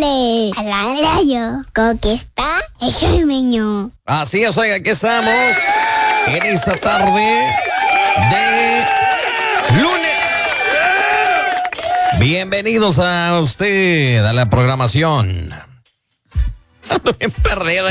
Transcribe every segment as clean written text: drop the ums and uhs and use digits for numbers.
Échale a la radio, conquista el sueño. Así es, oiga, aquí estamos en esta tarde de lunes. Bienvenidos a usted a la programación. Ando bien perdido.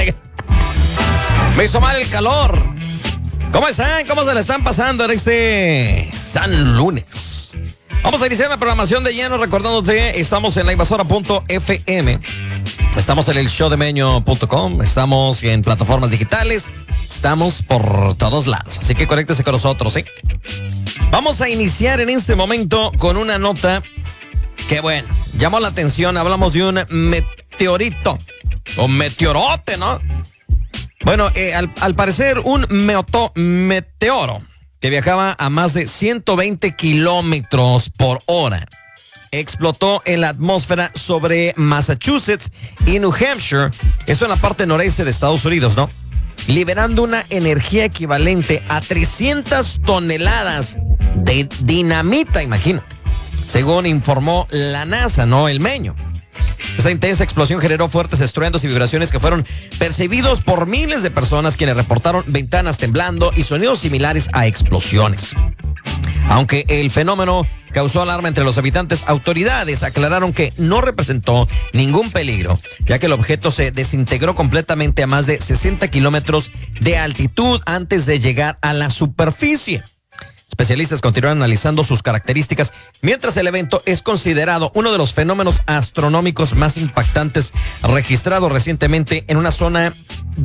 Me hizo mal el calor. ¿Cómo están? ¿Cómo se le están pasando en este San Lunes? Vamos a iniciar la programación de lleno recordándote, estamos en lainvasora.fm, estamos en el showdemeño.com, estamos en plataformas digitales, estamos por todos lados, así que conéctese con nosotros, ¿sí? Vamos a iniciar en este momento con una nota que, bueno, llamó la atención. Hablamos de un meteorito, o meteorote, ¿no? Bueno, al parecer un meteoro que viajaba a más de 120 kilómetros por hora explotó en la atmósfera sobre Massachusetts y New Hampshire, esto en la parte noreste de Estados Unidos, ¿no? Liberando una energía equivalente a 300 toneladas de dinamita, imagínate, según informó la NASA, no el Meño. Esta intensa explosión generó fuertes estruendos y vibraciones que fueron percibidos por miles de personas, quienes reportaron ventanas temblando y sonidos similares a explosiones. Aunque el fenómeno causó alarma entre los habitantes, autoridades aclararon que no representó ningún peligro, ya que el objeto se desintegró completamente a más de 60 kilómetros de altitud antes de llegar a la superficie. Especialistas continúan analizando sus características, mientras el evento es considerado uno de los fenómenos astronómicos más impactantes registrados recientemente en una zona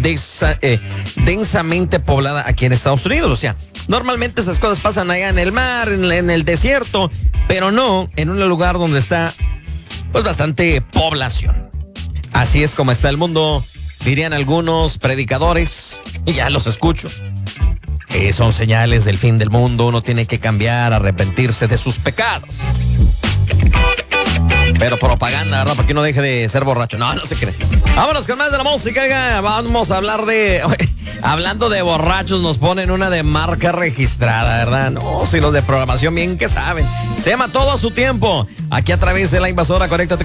densamente poblada aquí en Estados Unidos. O sea, normalmente esas cosas pasan allá en el mar, en el desierto, pero no en un lugar donde está pues bastante población. Así es como está el mundo, dirían algunos predicadores, y ya los escucho. Son señales del fin del mundo, uno tiene que cambiar, arrepentirse de sus pecados. Pero propaganda, ¿verdad? Para que uno deje de ser borracho. No se cree. Vámonos con más de la música. Oiga, vamos a hablar de... Hablando de borrachos, nos ponen una de marca registrada, ¿verdad? No, si los de programación bien que saben. Se llama Todo a su tiempo. Aquí a través de La Invasora, conéctate con